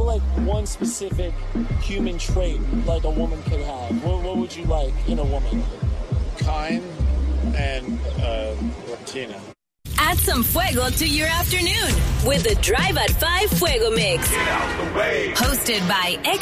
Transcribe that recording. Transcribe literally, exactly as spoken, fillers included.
me like one specific human trait like a woman could have. What, what would you like in a woman? Kind and uh, Latina. Add some fuego to your afternoon with the Drive at five Fuego Mix. Get out the way. Hosted by X